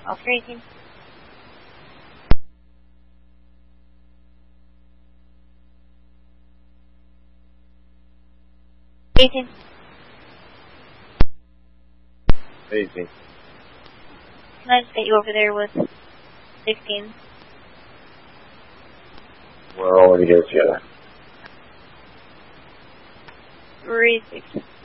Officer 18. 18. 18. Can I just get you over there with 16? We're already here together. 3, 6.